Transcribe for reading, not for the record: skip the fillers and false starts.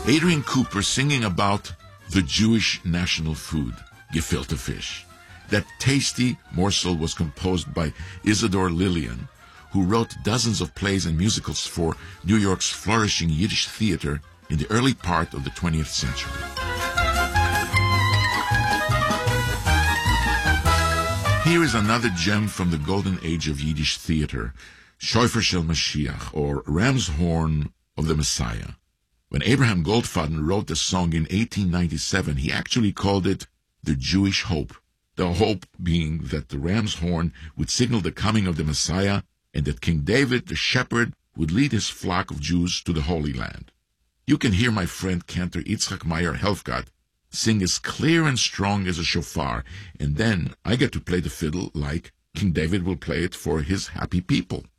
Adrian Cooper singing about the Jewish national food, gefilte fish. That tasty morsel was composed by Isidore Lillian, who wrote dozens of plays and musicals for New York's flourishing Yiddish theater in the early part of the 20th century. Here is another gem from the golden age of Yiddish theater, Shofer Shel Mashiach, or Ram's Horn of the Messiah. When Abraham Goldfaden wrote the song in 1897, he actually called it the Jewish Hope, the hope being that the ram's horn would signal the coming of the Messiah and that King David, the shepherd, would lead his flock of Jews to the Holy Land. You can hear my friend Cantor Yitzchak Meyer Helfgott sing as clear and strong as a shofar, and then I get to play the fiddle like King David will play it for his happy people.